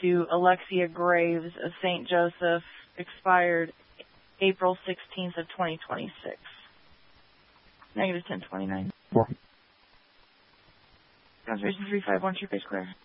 to Alexia Graves of St. Joseph, expired April 16th of 2026. Negative 1029. 4. Conservation 351 True Bay Square.